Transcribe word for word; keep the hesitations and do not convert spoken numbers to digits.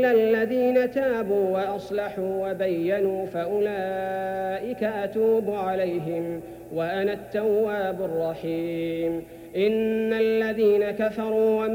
الذين تابوا وأصلحوا وبينوا فأولئك أتوب عليهم وأنا التواب الرحيم. إن الذين كفروا